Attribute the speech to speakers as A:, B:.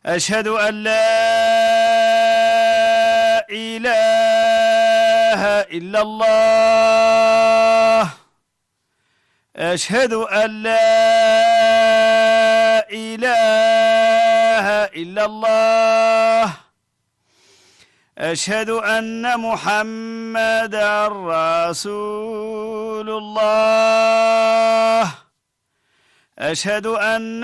A: أشهد أن لا إله إلا الله. أشهد أن لا إله إلا الله. أشهد أن محمدا رسول الله. أشهد أن